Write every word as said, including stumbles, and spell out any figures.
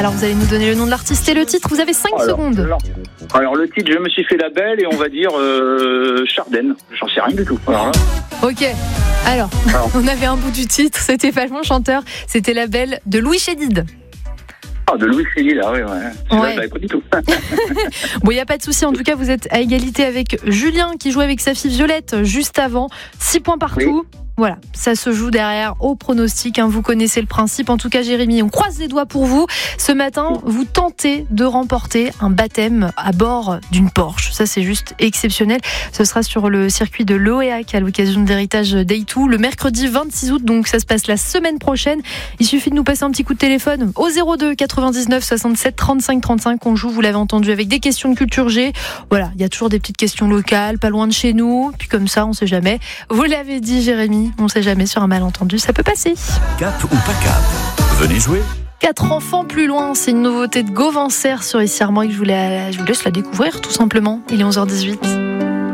Alors vous allez nous donner le nom de l'artiste et le titre, vous avez cinq alors, secondes. Alors, alors le titre, je me suis fait la belle et on va dire euh, Chardenne. J'en sais rien du tout. Alors là, Ok, alors, Alors. on avait un bout du titre, c'était pas le bon chanteur, c'était la belle de Louis Chédid. ah, de Louis Chédid, là, oui, ouais. Celui-là, Ouais. je l'avais pas du tout. Bon, il n'y a pas de souci, en tout cas vous êtes à égalité avec Julien qui jouait avec sa fille Violette juste avant, six points partout. Voilà, ça se joue derrière au pronostic, hein, vous connaissez le principe. En tout cas, Jérémy, on croise les doigts pour vous. Ce matin, vous tentez de remporter un baptême à bord d'une Porsche. Ça, c'est juste exceptionnel. Ce sera sur le circuit de l'Oéac à l'occasion de l'héritage Day deux, le mercredi vingt-six août. Donc, ça se passe la semaine prochaine. Il suffit de nous passer un petit coup de téléphone au zéro deux quatre-vingt-dix-neuf soixante-sept trente-cinq trente-cinq. On joue, vous l'avez entendu, avec des questions de culture G. Voilà, il y a toujours des petites questions locales, pas loin de chez nous. Puis comme ça, on sait jamais. Vous l'avez dit, Jérémy. On ne sait jamais, sur un malentendu, ça peut passer. Cap ou pas cap, venez jouer. Quatre enfants plus loin, c'est une nouveauté de Gauvancers sur Ici Armorique. Je vous, la, je vous laisse la découvrir tout simplement. Il est onze heures dix-huit.